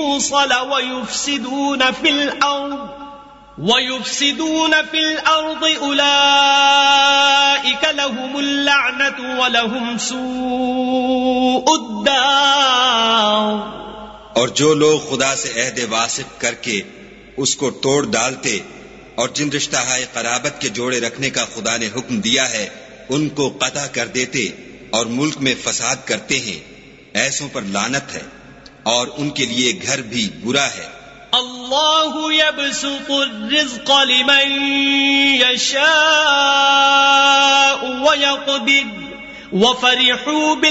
الْمُوصَلَ وَيُفْسِدُونَ فِي الْأَرْضِ أُولَئِكَ لَهُمُ اللَّعْنَةُ وَلَهُمْ سُوءُ الدَّارِ. और जो लोग खुदा से अहद वासिक करके उसको तोड़ डालते और जिन रिश्ता-ए क़राबत के जोड़े रखने का खुदा ने हुक्म दिया है उनको क़ता कर देते और मुल्क में फसाद करते हैं, ऐसों पर लानत है और उनके लिए घर भी बुरा है. अल्लाहु यबसुतु अर्रिज़्क़ लिमन यशाअ व यक़दिर व फरिहू